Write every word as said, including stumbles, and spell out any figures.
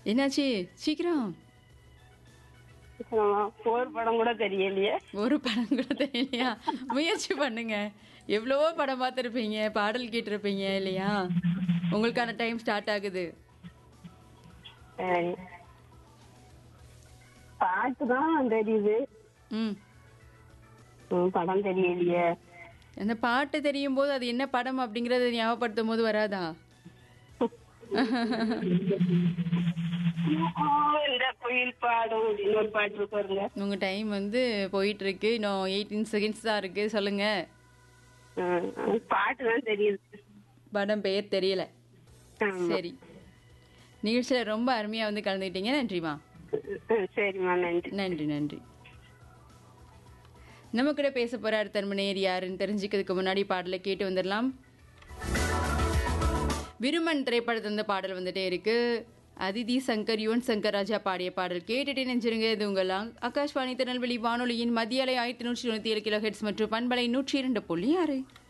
என்னாச்சு சீக்கிரம்? ஆமா, ஒரு படம் கூட தெரியலையே. ஒரு படம் கூட தெரியலையா? முயற்சி பண்ணுங்க. எவ்வளவோ படம் பார்த்துருப்பீங்க, பாடல் கேட்டிருப்பீங்க இல்லையா? உங்களுக்கான டைம் ஸ்டார்ட் ஆகுது. சரி. பாட்டு தான் தெரியுது. ம். ம், படம் தெரியலையே. அந்த பாட்டு தெரியும் போது அது என்ன படம் அப்படிங்கறத ஞாபகப்படுத்தும் போது வராதா? இந்த குயில் பாடும் அப்படின்னு ஒரு பாட்டு இருக்கு பாருங்க. உங்க டைம் வந்து போயிட்டு இருக்கு. இன்னும் எயிட்டீன் செகண்ட்ஸ் தான் இருக்கு. சொல்லுங்க. ம், பாட்டு தான் தெரியுது. படம் பெயர் தெரியல. ஆமா. சரி. நிகழ்ச்சியில ரொம்ப அருமையா வந்து கலந்துக்கிட்டீங்க. நன்றிமா. ம், சரிம்மா, நன்றி. நன்றி நன்றி. நம்ம கூட பேச போற அடுத்த நேயர் யாருன்னு தெரிஞ்சுக்கிறதுக்கு முன்னாடி பாடலை கேட்டு வந்துடலாம். விருமன் திரைப்படத்துல இந்த பாடல் வந்துட்டே இருக்கு. அதிதி சங்கர், யுவன் சங்கர் ராஜா பாடிய பாடல் கேட்டுட்டே நெஞ்சிருங்க. இது உங்கள் ஆகாஷ்வாணி திருநெல்வேலி வானொலியின் மத்திய அலை ஆயிரத்தி நூற்றி தொண்ணூத்தி ஏழு கிலோ ஹெட்ஸ் மற்றும் பண்பலை நூற்றி இரண்டு புள்ளி ஆறு.